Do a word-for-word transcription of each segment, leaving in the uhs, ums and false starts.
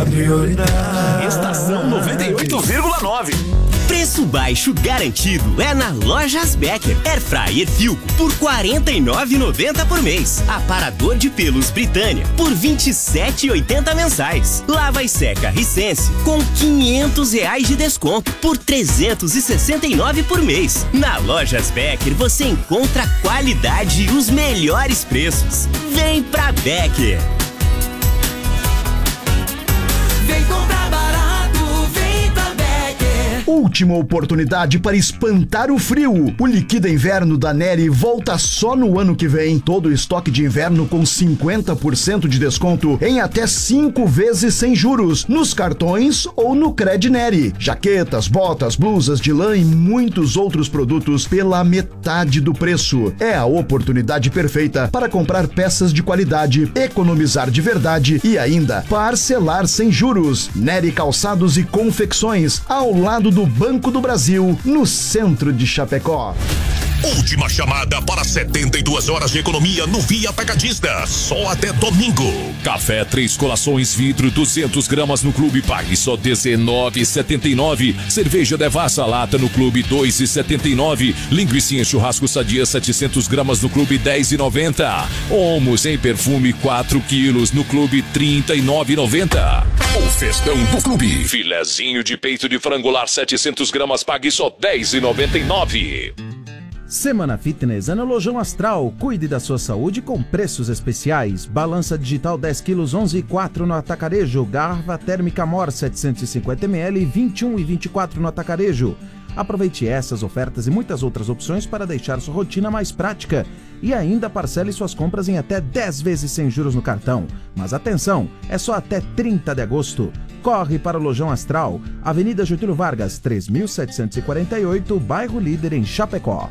minha prioridade. Estação noventa e oito vírgula nove. Preço baixo garantido é na Lojas Becker. Air Fryer Filco por quarenta e nove reais e noventa centavos por mês. Aparador de pelos Britânia por vinte e sete reais e oitenta centavos mensais. Lava e seca Ricense com quinhentos reais de desconto por trezentos e sessenta e nove reais por mês. Na Lojas Becker você encontra qualidade e os melhores preços. Vem pra Becker. Vem comprar barato, vem pra Becker. Última oportunidade para espantar o frio. O Liquida Inverno da Neri volta só no ano que vem. Todo o estoque de inverno com cinquenta por cento de desconto em até cinco vezes sem juros, nos cartões ou no Cred Neri. Jaquetas, botas, blusas de lã e muitos outros produtos pela metade do preço. É a oportunidade perfeita para comprar peças de qualidade, economizar de verdade e ainda parcelar sem juros. Neri Calçados e Confecções, ao lado do Banco do Brasil, no centro de Chapecó. Última chamada para setenta e duas horas de economia no Via Atacadista. Só até domingo. Café Três Colações vidro duzentas gramas no Clube pague só dezenove reais e setenta e nove centavos. Cerveja Devassa lata no Clube dois reais e setenta e nove centavos. Linguiça em churrasco Sadia setecentas gramas no Clube dez reais e noventa centavos. Omos em perfume quatro quilos no Clube trinta e nove reais e noventa centavos. O festão do Clube. Filezinho de peito de frangolar setecentas gramas pague só dez reais e noventa e nove centavos. Semana Fitness é no Lojão Astral. Cuide da sua saúde com preços especiais. Balança digital dez quilos onze e quatro no Atacarejo. Garrafa térmica Mor setecentos e cinquenta mililitros vinte e um e vinte e quatro no Atacarejo. Aproveite essas ofertas e muitas outras opções para deixar sua rotina mais prática. E ainda parcele suas compras em até dez vezes sem juros no cartão. Mas atenção, é só até trinta de agosto. Corre para o Lojão Astral, Avenida Getúlio Vargas, três mil setecentos e quarenta e oito, bairro Líder, em Chapecó.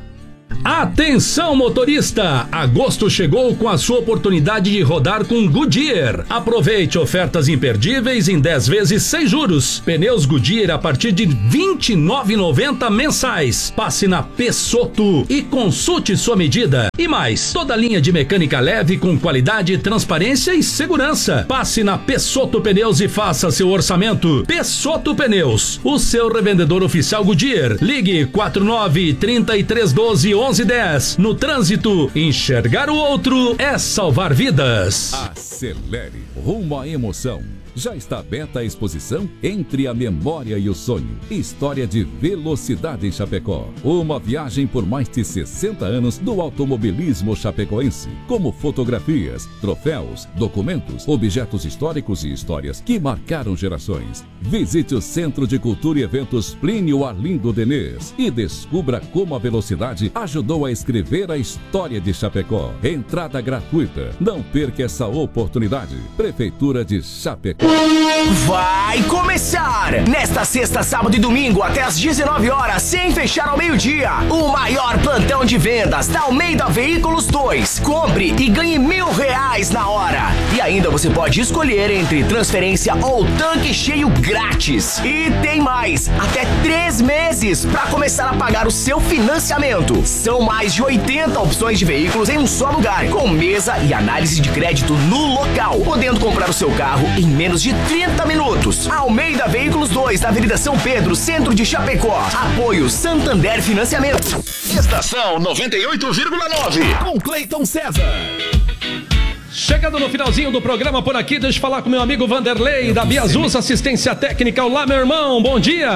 Atenção, motorista! Agosto chegou com a sua oportunidade de rodar com Goodyear. Aproveite ofertas imperdíveis em dez vezes sem juros. Pneus Goodyear a partir de vinte e nove reais e noventa centavos mensais. Passe na Pessotto e consulte sua medida. E mais, toda linha de mecânica leve com qualidade, transparência e segurança. Passe na Pessotto Pneus e faça seu orçamento. Pessotto Pneus, o seu revendedor oficial Goodyear. Ligue quatro nove, trinta e três, doze, onze dez. No trânsito, enxergar o outro é salvar vidas. Acelere rumo à emoção. Já está aberta a exposição Entre a Memória e o Sonho. História de velocidade em Chapecó. Uma viagem por mais de sessenta anos do automobilismo chapecoense. Como fotografias, troféus, documentos, objetos históricos e histórias que marcaram gerações. Visite o Centro de Cultura e Eventos Plínio Arlindo Denês e descubra como a velocidade ajudou a escrever a história de Chapecó. Entrada gratuita. Não perca essa oportunidade. Prefeitura de Chapecó. Vai começar! Nesta sexta, sábado e domingo, até às dezenove horas, sem fechar ao meio-dia, o maior plantão de vendas da Almeida Veículos dois. Compre e ganhe mil reais na hora. E ainda você pode escolher entre transferência ou tanque cheio grátis. E tem mais, até três meses para começar a pagar o seu financiamento. São mais de oitenta opções de veículos em um só lugar, com mesa e análise de crédito no local, podendo comprar o seu carro em menos de trinta minutos. Almeida Veículos dois, na Avenida São Pedro, centro de Chapecó. Apoio Santander Financiamento. Estação noventa e oito vírgula nove. Com Cleiton César. Chegando no finalzinho do programa por aqui, deixa eu falar com meu amigo Vanderlei, da Biazus Assistência Técnica. Olá, meu irmão, bom dia.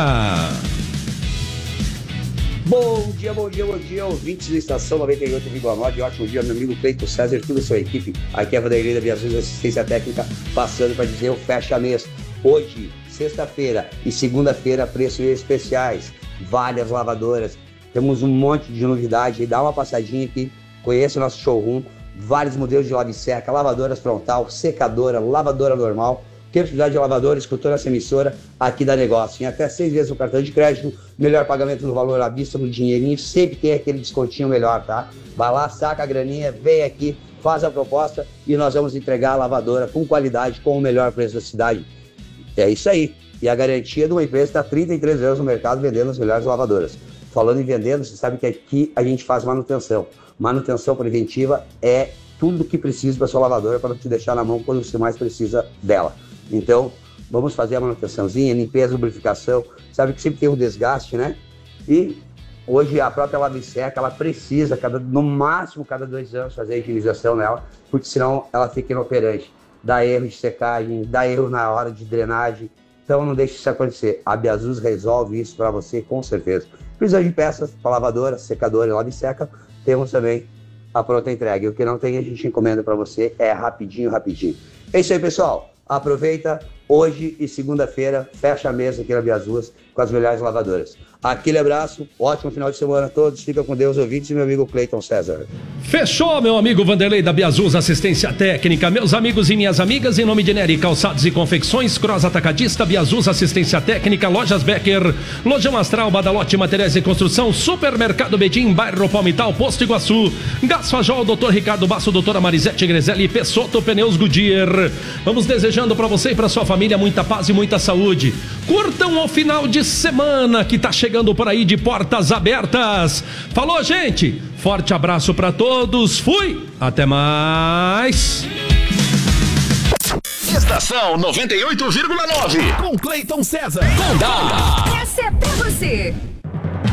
Bom dia, bom dia, bom dia, ouvintes da Estação noventa e oito vírgula nove. Ótimo dia, meu amigo Cleiton César e toda a sua equipe. Aqui é a Vanderlei da Biazus Assistência Técnica, passando para dizer o fecha mês. Hoje, sexta-feira e segunda-feira, preços especiais. Várias lavadoras. Temos um monte de novidade. Dá uma passadinha aqui, conheça o nosso showroom. Vários modelos de lave seca, lavadoras frontal, secadora, lavadora normal. Quem precisar de lavadora, escutou nessa emissora, aqui dá negócio. Em até seis vezes o cartão de crédito, melhor pagamento no valor à vista, no dinheirinho, sempre tem aquele descontinho melhor, tá? Vai lá, saca a graninha, vem aqui, faz a proposta e nós vamos entregar a lavadora com qualidade, com o melhor preço da cidade. É isso aí. E a garantia de uma empresa está trinta e três anos no mercado vendendo as melhores lavadoras. Falando em vendendo, você sabe que aqui a gente faz manutenção. Manutenção preventiva é tudo o que precisa para sua lavadora para te deixar na mão quando você mais precisa dela. Então, vamos fazer a manutençãozinha, limpeza, lubrificação, sabe que sempre tem um desgaste, né? E hoje a própria lava e seca, ela precisa, cada, no máximo cada dois anos, fazer a higienização nela, porque senão ela fica inoperante. Dá erro de secagem, dá erro na hora de drenagem, então não deixe isso acontecer. A Biazus resolve isso para você com certeza. Precisa de peças para lavadora, secadora e lava e seca, temos também a pronta entrega. E o que não tem a gente encomenda para você, é rapidinho, rapidinho. É isso aí, pessoal. Aproveita hoje e segunda-feira, fecha a mesa aqui na Biazus com as melhores lavadoras. Aquele abraço, ótimo final de semana a todos, fica com Deus, ouvintes, e meu amigo Cleiton César. Fechou, meu amigo Vanderlei da Biazus Assistência Técnica. Meus amigos e minhas amigas, em nome de Nery Calçados e Confecções, Cross Atacadista, Biazus Assistência Técnica, Lojas Becker, Lojão Astral, Badalote Materiais de Construção, Supermercado Bedim, Bairro Palmital, Posto Iguaçu, Gás Fajol, doutor Ricardo Basso, doutora Marisete Grezelli, Pessoto Pneus Goodyear. Vamos desejando para você e para sua família muita paz e muita saúde. Curtam o final de semana que tá chegando por aí de portas abertas. Falou, gente! Forte abraço para todos. Fui! Até mais! Estação noventa e oito vírgula nove com Cleiton César. Condá. Essa é pra você.